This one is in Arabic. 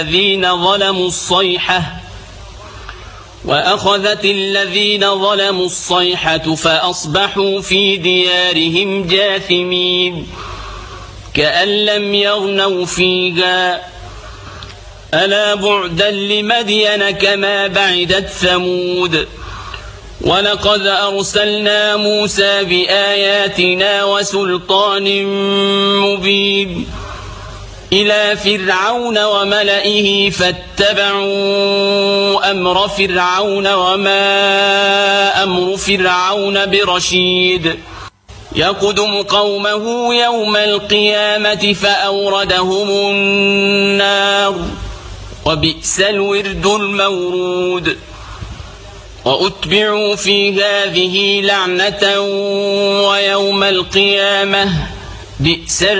وأخذت الذين ظلموا الصيحة فأصبحوا في ديارهم جاثمين كأن لم يغنوا فيها ألا بعدا لمدين كما بعدت ثمود ولقد أرسلنا موسى بآياتنا وسلطان مبين إلى فرعون وملئه فاتبعوا أمر فرعون وما أمر فرعون برشيد يقدم قومه يوم القيامة فأوردهم النار وبئس الورد المورود وأتبعوا في هذه لعنة ويوم القيامة بئس